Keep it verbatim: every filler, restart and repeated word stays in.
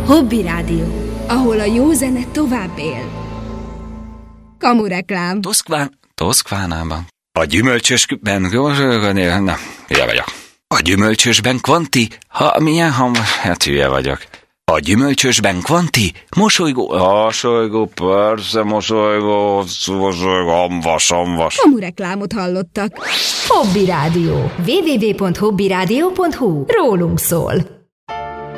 Hobby Rádió, ahol a jó zene tovább él. Kamureklám. Toszkván, Toszkvánában. A gyümölcsösben... Na, hülye vagyok. A gyümölcsösben Kvanti, ha milyen hangos, hát hülye vagyok. A gyümölcsösben Kvanti, mosolygó... Mosolygó, persze, mosolygó, mosolygó, hamvas, hamvas. Kamureklámot hallottak. Hobby Rádió. double-u double-u double-u pont hobby rádió pont hu. Rólunk szól.